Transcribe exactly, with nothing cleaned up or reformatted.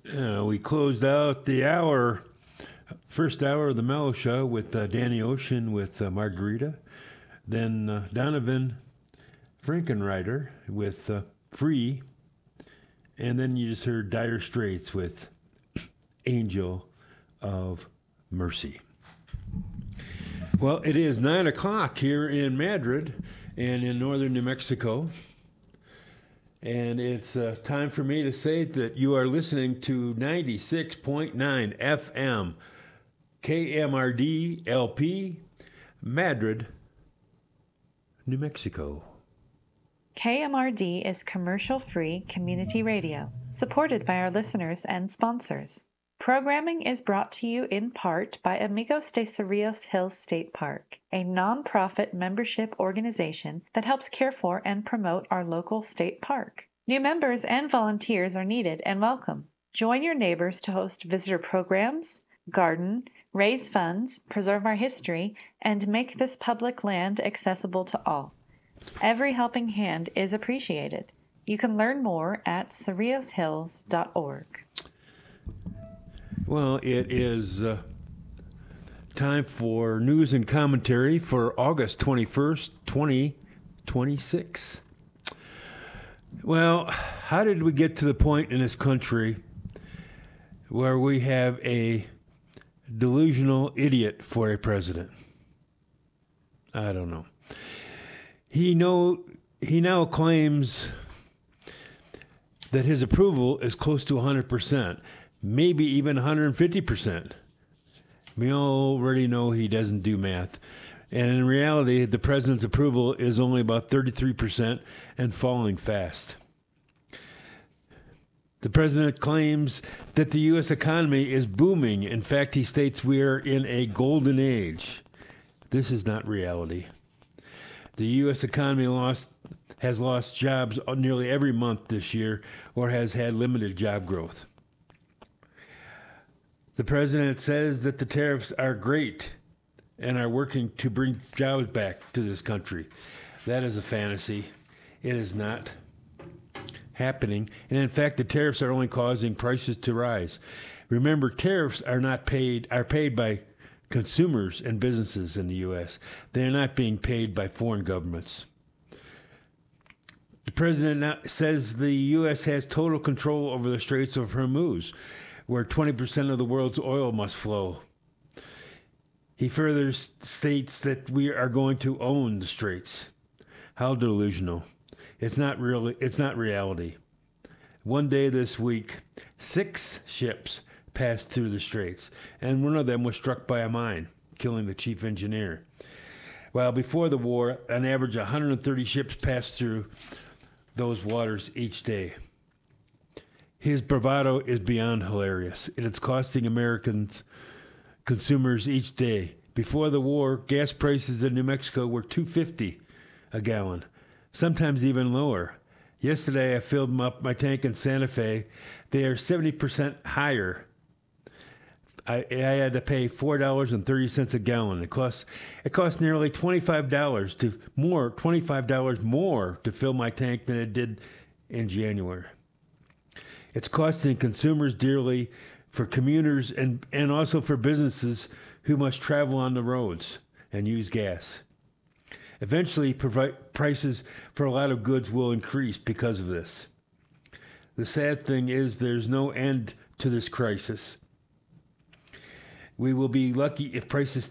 Uh, we closed out the hour, first hour of the Mellow Show with uh, Danny Ocean with uh, Margarita. Then uh, Donovan Frankenreiter with uh, Free. And then you just heard Dire Straits with Angel of Mercy. Well, it is nine o'clock here in Madrid and in northern New Mexico. And it's uh, time for me to say that you are listening to ninety-six point nine F M, K M R D L P, Madrid, New Mexico. K M R D is commercial-free community radio, supported by our listeners and sponsors. Programming is brought to you in part by Amigos de Cerrillos Hills State Park, a non-profit membership organization that helps care for and promote our local state park. New members and volunteers are needed and welcome. Join your neighbors to host visitor programs, garden, raise funds, preserve our history, and make this public land accessible to all. Every helping hand is appreciated. You can learn more at cerrillos hills dot org. Well, it is uh, time for news and commentary for August twenty-first, twenty twenty-six. Well, how did we get to the point in this country where we have a delusional idiot for a president? I don't know. He know he now claims that his approval is close to one hundred percent. Maybe even one hundred fifty percent. We already know he doesn't do math. And in reality, the president's approval is only about thirty-three percent and falling fast. The president claims that the U S economy is booming. In fact, he states we are in a golden age. This is not reality. The U S economy lost has lost jobs nearly every month this year or has had limited job growth. The president says that the tariffs are great and are working to bring jobs back to this country. That is a fantasy. It is not happening. And in fact, the tariffs are only causing prices to rise. Remember, tariffs are not paid, are paid by consumers and businesses in the U S. They are not being paid by foreign governments. The president now says the U S has total control over the Straits of Hormuz, where twenty percent of the world's oil must flow. He further states that we are going to own the Straits. How delusional. It's not really, it's not reality. One day this week, six ships passed through the Straits, and one of them was struck by a mine, killing the chief engineer. While before the war, an average of one hundred thirty ships passed through those waters each day. His bravado is beyond hilarious. It is costing Americans, consumers each day. Before the war, gas prices in New Mexico were two dollars and fifty cents a gallon, sometimes even lower. Yesterday, I filled up my tank in Santa Fe. They are seventy percent higher. I, I had to pay four dollars and thirty cents a gallon. It costs it costs nearly twenty-five dollars to more twenty-five dollars more to fill my tank than it did in January. It's costing consumers dearly, for commuters and, and also for businesses who must travel on the roads and use gas. Eventually, provi- prices for a lot of goods will increase because of this. The sad thing is there's no end to this crisis. We will be lucky if prices